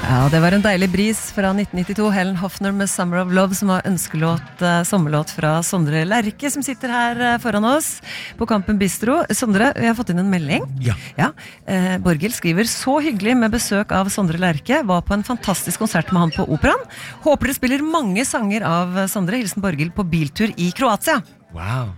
Ja, det var en deilig bris fra 1992, Helen Hofner med Summer of Love, som var ønskelåt, sommerlåt fra Sondre Lerche, som sitter her foran oss på Kampen Bistro. Sondre, vi har fått inn en melding. Ja. Borghild skriver, så hyggelig med besøk av Sondre Lerche, var på en fantastisk konsert med han på Operaen. Håper dere spiller mange sanger av Sondre, hilsen Borghild, på biltur i Kroatia. Wow.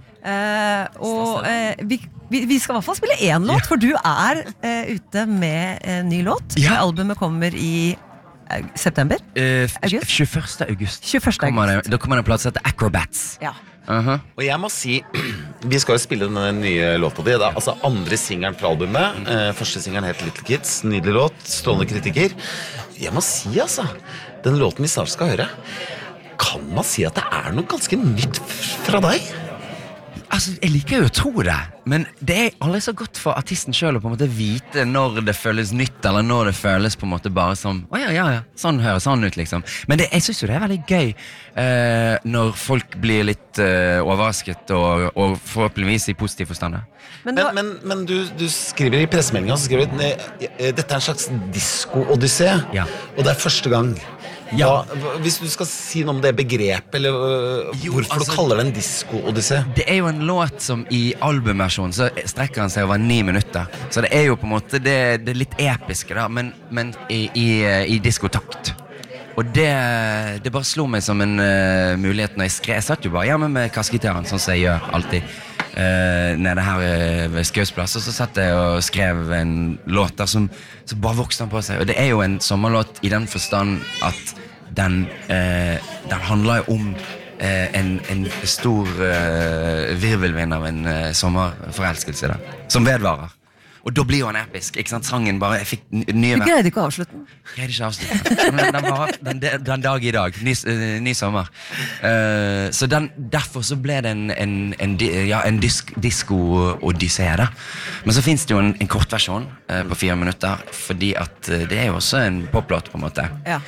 Vi skal i hvert fall spille en låt, for du ute med en ny låt. Albumet kommer i september? 21. august. 21. august. Da kommer det en plass som heter Acrobats. Ja. Og jeg må si, vi skal jo spille den nye låta di. Det er altså andre singeren fra albumet. Første singeren heter Little Kids. Nydelig låt, strålende kritiker. Jeg må si altså, den låten vi snart skal høre, kan man si at det er noe ganske nytt fra deg? Altså, jeg liker jo å tro det, men det er aldri så godt for artisten selv å på en måte vite når det føles nytt, eller når det føles på en måte bare som, ja, sånn høres sånn ut liksom. Men jeg synes jo det er veldig gøy når folk blir litt overrasket og forhåpentligvis i positiv forstand. Men du skriver i pressemeldingen, så skriver du, dette er en slags disco-odyssé, og det er første gang. Hvis du skal si noe om det begrepet, eller hvorfor du kaller det en disco-odyssé? Det er jo en låt som i albumversjonen så strekker han seg over 9 minutter. Så det er jo på en måte det litt episke da, men i diskotakt. Og det bare slo meg som en mulighet når jeg skrev. Jeg satt jo bare hjemme med kassegitaren, sånn som jeg gjør alltid nede her ved Skausplass, og så satt jeg og skrev en låt der som bare vokste han på seg. Og det er jo en sommerlåt i den forstand at den handler jo om en stor virvelvind av en sommerforelskelse da, som vedvarer. Og da blir jo han episk, ikke sant? Sangen bare, jeg fikk nye... Du greide ikke å avslutte den? Greide ikke å avslutte den. Men den var den dag i dag, ny sommer. Så derfor så ble det en disco-odyssé da. Men så finnes det jo en kortversjon på 4 minutter, fordi at det er jo også en poplåt på en måte. Ja.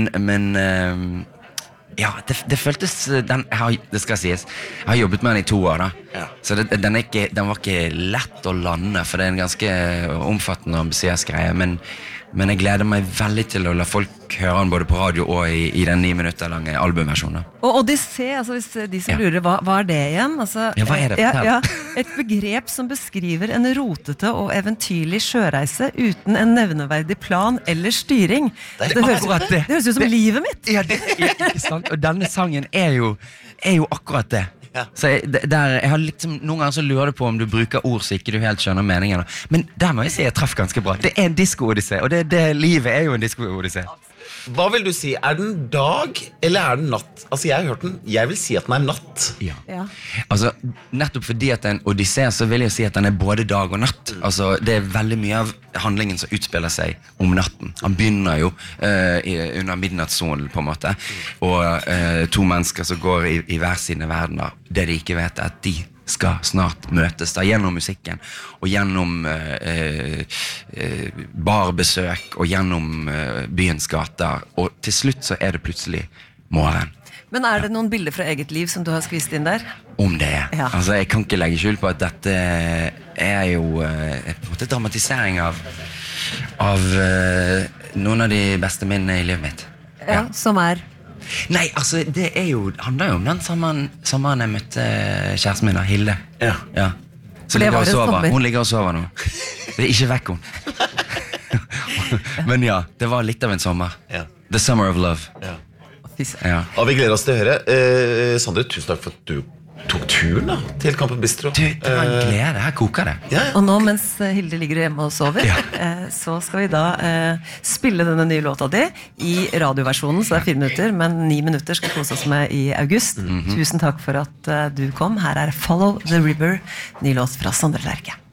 Men ja, det føltes det skal sies. Jeg har jobbet med den i 2 år da. Så den var ikke lett å lande, for det er en ganske omfattende og ambisiøs greie, men jeg gleder meg veldig til å la folk høre den både på radio og i den 9 minutter lange albumversjonen. Og Odyssé, altså hvis de som lurer, hva det igjen? Altså, hva det? Et begrep som beskriver en rotete og eventyrlig sjøreise uten en nevneverdig plan eller styring. Det høres ut som livet mitt. Ja, det er ikke sant. Og denne sangen er jo akkurat det. Så jeg har liksom, noen ganger så lurer du på om du bruker ord så ikke du helt skjønner meningen. Men der må jeg si jeg traff ganske bra. Det er en disco-odyssé, og livet er jo en disco-odyssé. Hva vil du si? Er den dag, eller er den natt? Altså, jeg har hørt den. Jeg vil si at den er natt. Ja. Altså, nettopp fordi at det er en odyssé, så vil jeg si at den er både dag og natt. Altså, det er veldig mye av handlingen som utspiller seg om natten. Han begynner jo under midnattssonen, på en måte. Og 2 mennesker som går i hver sine verdener. Det de ikke vet er at de skal snart møtes da, gjennom musikken og gjennom barbesøk og gjennom byens gater, og til slutt så er det plutselig morgen. Men er det noen bilder fra eget liv som du har skvist inn der? Om det er. Altså, jeg kan ikke legge skjul på at dette er jo på en måte dramatisering av noen av de beste minnene i livet mitt. Ja, som er... Nei, altså, det handler jo om den sommeren jeg møtte kjæresten min, Hilde. Ja. Så ligger og sover. Hun ligger og sover nå. Det er ikke vekk hun. Men ja, det var litt av en sommer. The Summer of Love. Og vi gleder oss til å høre. Sondre, tusen takk for at du tok turen da, til Kampen Bistro. Det var en glede, her koker det. Og nå, mens Hilde ligger hjemme og sover, så skal vi da spille denne nye låta di i radioversjonen, så det er 4 minutter, men 9 minutter skal kose oss med i august. Tusen takk for at du kom. Her er Follow the River, ny låt fra Sondre Lerche.